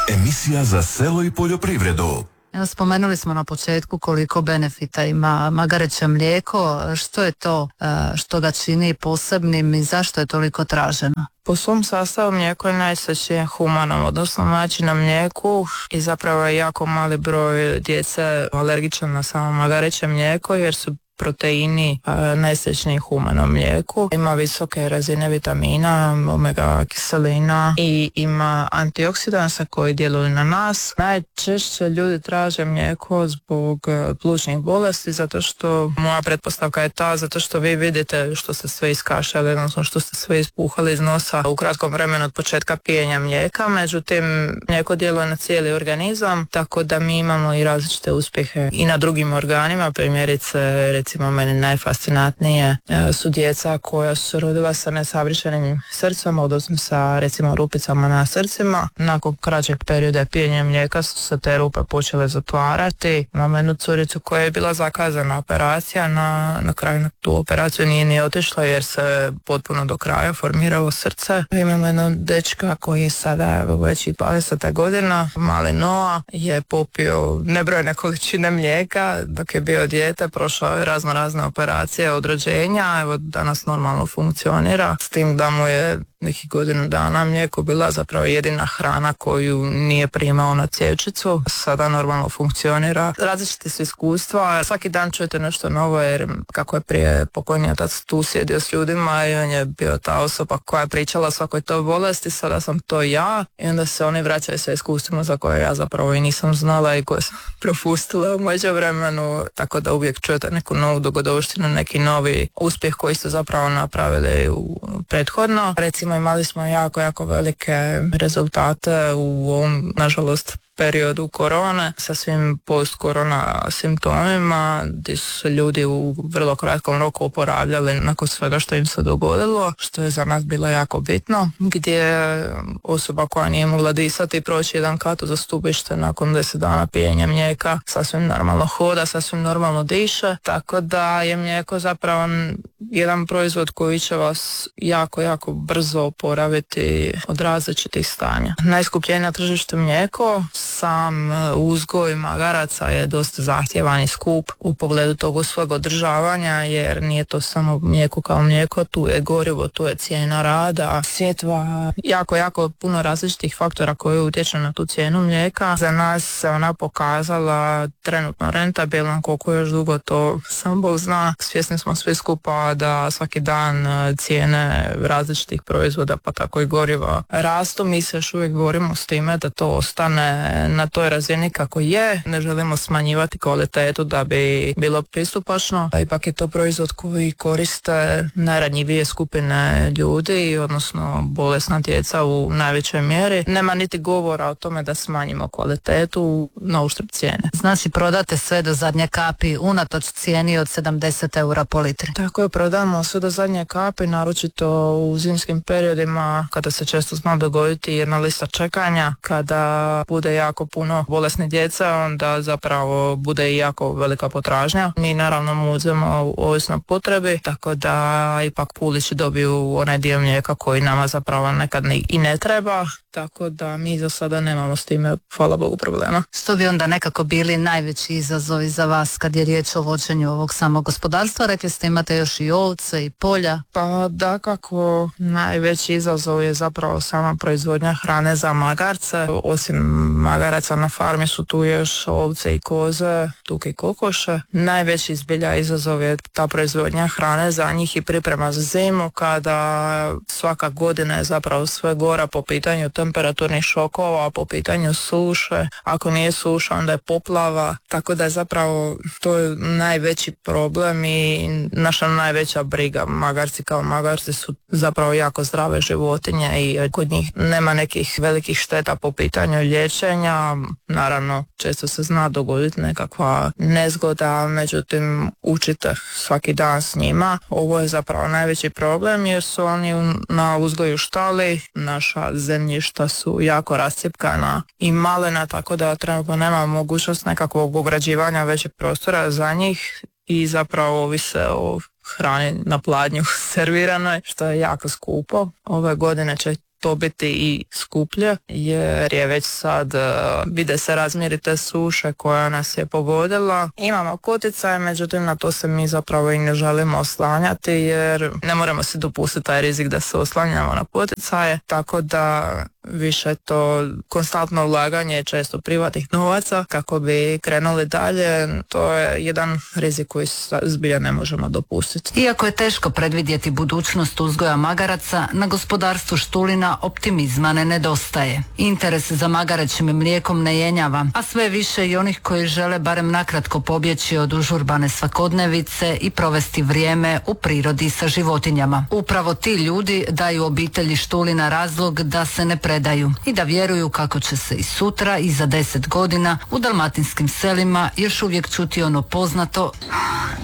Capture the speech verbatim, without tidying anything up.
Emisija za selo i poljoprivredu. Evo, spomenuli smo na početku koliko benefita ima magareće mlijeko. Što je to što ga čini posebnim i zašto je toliko traženo? Po svom sastavu mlijeko je najsrećnije humano, odnosno znači na mlijeku i zapravo je jako mali broj djece alergičan na samo magareće mlijeko jer su proteini najsrećniji humanom mlijeku. Ima visoke razine vitamina, omega kiselina i ima antioksidansa koji djeluju na nas. Najčešće ljudi traže mlijeko zbog plućnih bolesti, zato što moja pretpostavka je ta, zato što vi vidite što ste sve iskašali, odnosno što ste sve ispuhali iz nosa u kratkom vremenu od početka pijenja mlijeka. Međutim, mlijeko djeluje na cijeli organizam, tako da mi imamo i različite uspjehe i na drugim organima, primjerice recimo meni najfascinantnije su djeca koja su rodila sa nesavršenim srcem, odnosno sa recimo rupicama na srcima. Nakon kraćeg perioda pijenja mlijeka su se te rupe počele zatvarati. Imam jednu curicu koja je bila zakazana operacija, na, na kraju na tu operaciju nije ni otišla jer se potpuno do kraja formiralo srce. Imam jednog dečka koji je sada već i dvadeset godina, mali Noa, je popio nebrojne količine mlijeka dok je bio dijete, prošao je razno razne operacije od rođenja, evo danas normalno funkcionira, s tim da mu je nekih godinu dana mlijeko bila zapravo jedina hrana koju nije primao na cjevčicu. Sada normalno funkcionira. Različite su iskustva, svaki dan čujete nešto novo jer kako je prije pokojni otac tu sjedio s ljudima i on je bio ta osoba koja je pričala o svakoj toj bolesti, sada sam to ja i onda se oni vraćaju sa iskustvima za koje ja zapravo i nisam znala i koje sam propustila u međuvremenu, tako da uvijek čujete neku novu dogodovštinu, neki novi uspjeh koji ste zapravo napravili u prethodno. Recimo imali smo jako, jako velike rezultate u ovom, nažalost, periodu korone sa svim post-korona simptomima gdje su se ljudi u vrlo kratkom roku oporavljali nakon svega što im se dogodilo, što je za nas bilo jako bitno, gdje osoba koja nije mogla disati i proći jedan kat za stubište nakon deset dana pijenja mlijeka sasvim normalno hoda, sasvim normalno diše, tako da je mlijeko zapravo jedan proizvod koji će vas jako, jako brzo oporaviti od različitih stanja. Najskupljenije na tržištu mlijeko. Sam uzgoj magaraca je dosta zahtjevan i skup u pogledu tog svog održavanja, jer nije to samo mlijeko kao mlijeko, tu je gorivo, tu je cijena rada, sjetva, jako, jako puno različitih faktora koji utječu na tu cijenu mlijeka. Za nas se ona pokazala trenutno rentabilna, koliko još dugo to sam Bog zna. Svjesni smo svi skupa da svaki dan cijene različitih proizvoda, pa tako i goriva, rastu. Mi se još uvijek borimo s time da to ostane na toj razini kako je. Ne želimo smanjivati kvalitetu da bi bilo pristupačno. Ipak je to proizvod koji koriste najranjivije skupine ljudi, odnosno bolesna djeca u najvećoj mjeri. Nema niti govora o tome da smanjimo kvalitetu na uštrb cijene. Znači prodate sve do zadnje kapi unatoč cijeni od sedamdeset eura po litri. Tako je, prodamo sve do zadnje kapi, naročito u zimskim periodima kada se često zna dogoditi jedna lista čekanja, kada bude jako puno bolesne djece, onda zapravo bude i jako velika potražnja. Mi naravno mu uzemo ovisno potrebi, tako da ipak pulići dobiju onaj dio mlijeka koji nama zapravo nekad i ne treba, tako da mi za sada nemamo s time, hvala Bogu, problema. Što bi onda nekako bili najveći izazovi za vas kad je riječ o vođenju ovog samog gospodarstva? Rekli ste imate još i ovce i polja. Pa dakako, najveći izazov je zapravo sama proizvodnja hrane za magarce. Osim magaraca na farmi su tu još ovce i koze, tuke i kokoše. Najveći zbilja izazov je ta proizvodnja hrane za njih i priprema za zimu, kada svaka godina je zapravo sve gora po pitanju temperaturnih šokova, po pitanju suše. Ako nije suša, onda je poplava, tako da je zapravo to je najveći problem i naša najveća briga. Magarci kao magarci su zapravo jako zdrave životinje i kod njih nema nekih velikih šteta po pitanju liječenja. Naravno, često se zna dogoditi nekakva nezgoda, međutim učite svaki dan s njima. Ovo je zapravo najveći problem jer su oni na uzgoju štali, naša zemljišta su jako rascjepkana i malena, tako da trenutno nema mogućnost nekakvog ograđivanja većeg prostora za njih i zapravo ovise o hrani na pladnju serviranoj, što je jako skupo. Ove godine će to biti i skuplje, jer je već sad, vide se razmjeri te suše koja nas je pogodila. Imamo poticaje, međutim na to se mi zapravo i ne želimo oslanjati, jer ne moramo si dopustiti taj rizik da se oslanjamo na poticaje, tako da više to konstantno ulaganje često privatnih novaca kako bi krenuli dalje. To je jedan rizik koji zbilja ne možemo dopustiti. Iako je teško predvidjeti budućnost uzgoja magaraca, na gospodarstvu Štulina optimizma ne nedostaje. Interes za magarećim mlijekom ne jenjava, a sve više i onih koji žele barem nakratko pobjeći od užurbane svakodnevice i provesti vrijeme u prirodi sa životinjama. Upravo ti ljudi daju obitelji Štulina razlog da se ne predaju i da vjeruju kako će se i sutra i za deset godina u dalmatinskim selima još uvijek čuti ono poznato